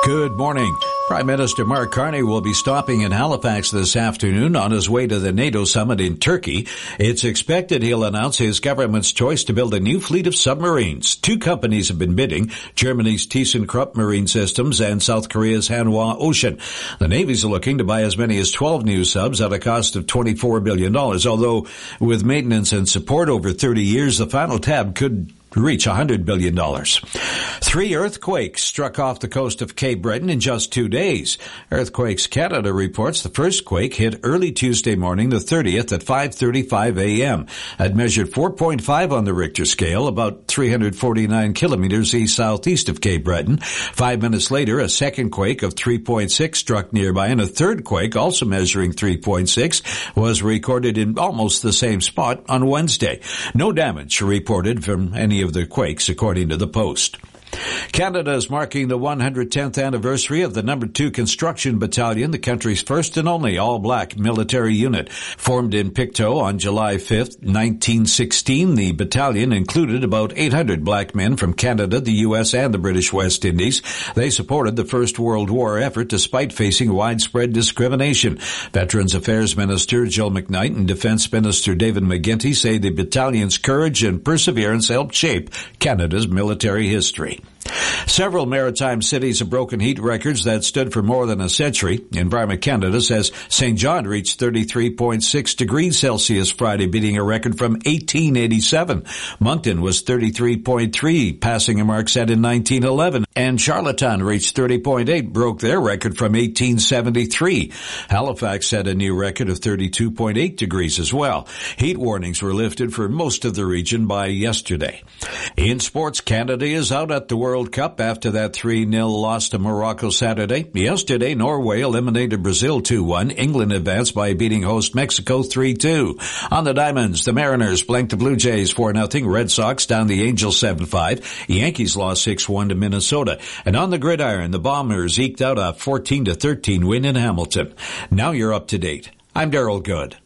Good morning. Prime Minister Mark Carney will be stopping in Halifax this afternoon on his way to the NATO summit in Turkey. It's expected he'll announce his government's choice to build a new fleet of submarines. Two companies have been bidding, Germany's ThyssenKrupp Marine Systems and South Korea's Hanwha Ocean. The Navy's looking to buy as many as 12 new subs at a cost of $24 billion, although with maintenance and support over 30 years, the final tab could reach $100 billion. 3 earthquakes struck off the coast of Cape Breton in just 2 days. Earthquakes Canada reports the first quake hit early Tuesday morning, the 30th, at 5:35 a.m. It measured 4.5 on the Richter scale, about 349 kilometers east-southeast of Cape Breton. 5 minutes later, a second quake of 3.6 struck nearby, and a third quake, also measuring 3.6, was recorded in almost the same spot on Wednesday. No damage reported from any of the quakes, according to the Post. Canada is marking the 110th anniversary of the No. 2 Construction Battalion, the country's first and only all-black military unit. Formed in Pictou on July 5th, 1916, the battalion included about 800 black men from Canada, the U.S., and the British West Indies. They supported the First World War effort despite facing widespread discrimination. Veterans Affairs Minister Jill McKnight and Defence Minister David McGuinty say the battalion's courage and perseverance helped shape Canada's military history. Several maritime cities have broken heat records that stood for more than a century. Environment Canada says St. John reached 33.6 degrees Celsius Friday, beating a record from 1887. Moncton was 33.3, passing a mark set in 1911. And Charlottetown reached 30.8, broke their record from 1873. Halifax set a new record of 32.8 degrees as well. Heat warnings were lifted for most of the region by yesterday. In sports, Canada is out at the World Cup after that 3-0 loss to Morocco Saturday. Yesterday, Norway eliminated Brazil 2-1. England advanced by beating host Mexico 3-2. On the diamonds, the Mariners blanked the Blue Jays 4-0. Red Sox down the Angels 7-5. Yankees lost 6-1 to Minnesota. And on the gridiron, the Bombers eked out a 14-13 win in Hamilton. Now you're up to date. I'm Darryl Good.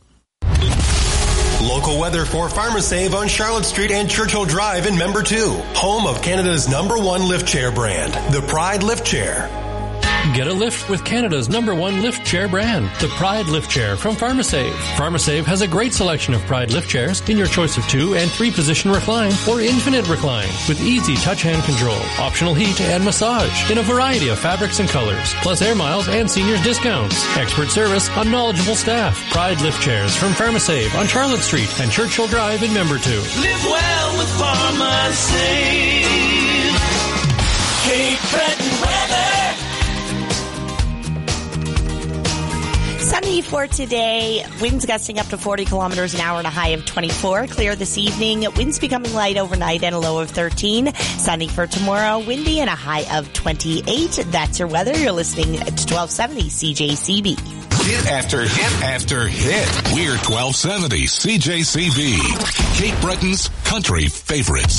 Local weather for PharmaSave on Charlotte Street and Churchill Drive in Member 2. Home of Canada's #1 lift chair brand, the Pride Lift Chair. Get a lift with Canada's #1 lift chair brand, the Pride Lift Chair from PharmaSave. PharmaSave has a great selection of Pride lift chairs in your choice of 2 and 3 position recline or infinite recline with easy touch hand control, optional heat and massage in a variety of fabrics and colors, plus air miles and seniors discounts. Expert service on knowledgeable staff. Pride lift chairs from PharmaSave on Charlotte Street and Churchill Drive in Member 2. Live well with PharmaSave. Cape Breton weather. Sunny for today. Winds gusting up to 40 kilometers an hour and a high of 24. Clear this evening. Winds becoming light overnight and a low of 13. Sunny for tomorrow. Windy and a high of 28. That's your weather. You're listening to 1270 CJCB. Hit after hit after hit. We're 1270 CJCB. Cape Breton's country favorites.